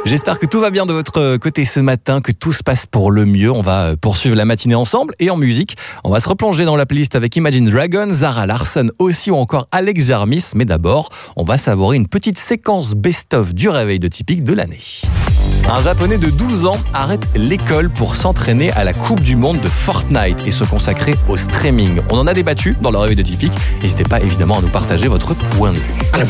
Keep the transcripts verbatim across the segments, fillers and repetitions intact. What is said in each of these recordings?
J'espère que tout va bien de votre côté ce matin, que tout se passe pour le mieux. On va poursuivre la matinée ensemble et en musique. On va se replonger dans la playlist avec Imagine Dragons, Zara Larsson aussi ou encore Alex Jarmis. Mais d'abord, on va savourer une petite séquence best-of du réveil de Typique de l'année. Un Japonais de douze ans arrête l'école pour s'entraîner à la Coupe du Monde de Fortnite et se consacrer au streaming. On en a débattu dans le réveil de Typique. N'hésitez pas évidemment à nous partager votre point de vue.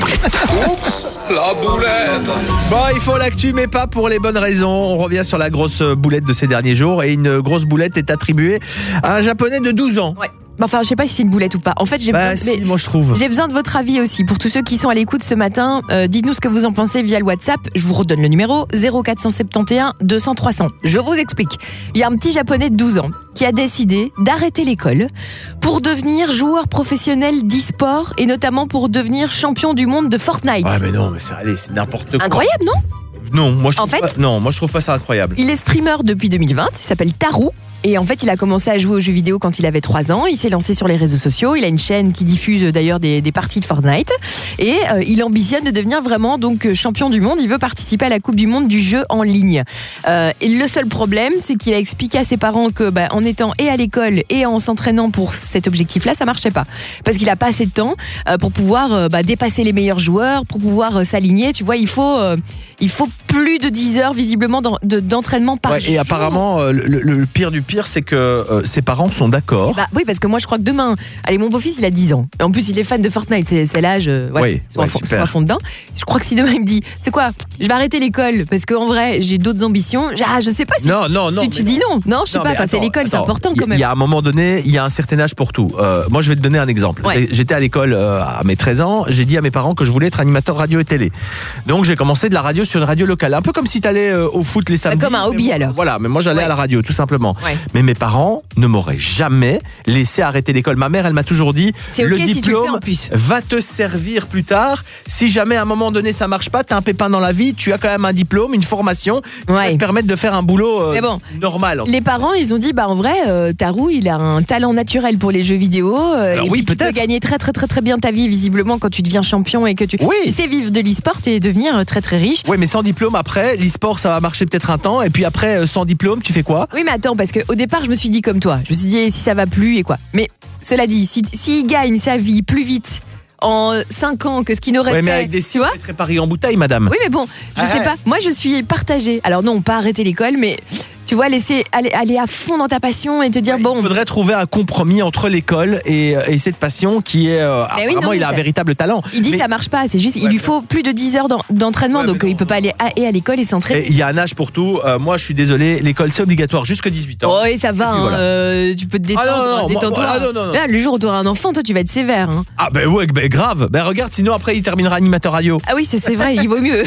Oups, la boulette. Bon, il faut l'actu, mais pas pour les bonnes raisons. On revient sur la grosse boulette de ces derniers jours. Et une grosse boulette est attribuée à un Japonais de douze ans. Ouais. Enfin, je sais pas si c'est une boulette ou pas. En fait, j'ai bah, besoin, si, moi je trouve. J'ai besoin de votre avis aussi. Pour tous ceux qui sont à l'écoute ce matin, euh, dites-nous ce que vous en pensez via le WhatsApp. Je vous redonne le numéro zéro quatre cent soixante et onze deux cents trois cents. Je vous explique. Il y a un petit Japonais de douze ans qui a décidé d'arrêter l'école pour devenir joueur professionnel d'e-sport et notamment pour devenir champion du monde de Fortnite. Ouais, mais non, mais c'est, allez, c'est n'importe quoi. Incroyable, non ? Non, moi je trouve En fait, pas, non, moi je trouve pas ça incroyable. Il est streamer depuis deux mille vingt, il s'appelle Taru. Et en fait, il a commencé à jouer aux jeux vidéo quand il avait trois ans. Il s'est lancé sur les réseaux sociaux. Il a une chaîne qui diffuse d'ailleurs des, des parties de Fortnite. Et euh, il ambitionne de devenir vraiment donc champion du monde. Il veut participer à la Coupe du Monde du jeu en ligne. Euh, et le seul problème, c'est qu'il a expliqué à ses parents que, bah, en étant et à l'école et en s'entraînant pour cet objectif-là, ça marchait pas. Parce qu'il a pas assez de temps euh, pour pouvoir euh, bah, dépasser les meilleurs joueurs, pour pouvoir euh, s'aligner. Tu vois, il faut, euh, il faut plus de dix heures visiblement dans, de, d'entraînement par ouais, jour. Et apparemment, euh, le, le pire du pire, c'est que euh, ses parents sont d'accord. Bah, oui, parce que moi je crois que demain, allez, mon beau-fils il a dix ans. Et en plus il est fan de Fortnite, c'est, c'est l'âge, euh, ouais, oui, ils sont, ouais, à fond, ils sont à fond dedans. Je crois que si demain il me dit, c'est quoi, je vais arrêter l'école parce qu'en vrai j'ai d'autres ambitions, ah, je sais pas si. Non, non, non. Tu, tu dis non, non, je sais non, pas, attends, c'est l'école, attends, c'est important quand même. Il y a un moment donné, il y a un certain âge pour tout. Euh, moi je vais te donner un exemple. Ouais. J'étais à l'école euh, à mes treize ans, j'ai dit à mes parents que je voulais être animateur radio et télé. Donc j'ai commencé de la radio sur une radio locale, un peu comme si t'allais euh, au foot les samedis. Bah, comme un hobby moi, alors. Voilà, mais moi j'allais ouais. à la radio tout simplement. Ouais. Mais mes parents ne m'auraient jamais laissé arrêter l'école. Ma mère, elle m'a toujours dit, c'est le okay diplôme si tu le fais en plus. va te servir plus tard. Si jamais à un moment donné ça marche pas, t'as un pépin dans la vie, tu as quand même un diplôme, une formation qui ouais. va te permettre de faire un boulot euh, bon, normal. Les parents, ils ont dit, bah en vrai, euh, Taru, il a un talent naturel pour les jeux vidéo. Euh, Alors, et oui, puis tu peut-être. peux gagner très très très très bien ta vie visiblement quand tu deviens champion et que tu, oui. tu sais vivre de l'e-sport et devenir très très riche. Oui, mais sans diplôme après, l'e-sport ça va marcher peut-être un temps, et puis après euh, sans diplôme, tu fais quoi ? Oui, mais attends, parce qu'au départ, je me suis dit comme toi. Je me suis dit, si ça va plus et quoi. Mais cela dit, s'il si, si gagne sa vie plus vite en cinq ans que ce qu'il n'aurait ouais, fait. mais avec des tu vois très paris en bouteille, madame. Oui, mais bon, je ah, sais pas. Moi, je suis partagée. Alors non, pas arrêter l'école, mais tu vois, laisser aller, aller à fond dans ta passion et te dire, ouais, bon... Il faudrait trouver un compromis entre l'école et, et cette passion qui est... Euh, oui, apparemment, non, il a un ça... véritable talent. Il dit mais... ça marche pas, c'est juste, ouais, il lui mais... faut plus de dix heures d'entraînement, ouais, donc non, il peut pas aller à, et à l'école et s'entraîner. Il y a un âge pour tout. Euh, moi, je suis désolé, l'école, c'est obligatoire jusqu'à dix-huit ans. Oh, et ça va, et hein, voilà. euh, tu peux te détendre. Ah non, non, détends-toi. Moi, ah, non, non, non. Là, le jour où tu auras un enfant, toi, tu vas être sévère. Hein. Ah ben ouais, ben grave. Ben regarde, sinon après, il terminera animateur radio. Ah oui, c'est, c'est vrai, il vaut mieux.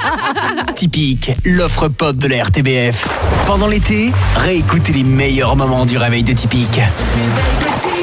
Typique, l'offre pop de la R T B F. Pendant l'été, réécoutez les meilleurs moments du réveil de Typique.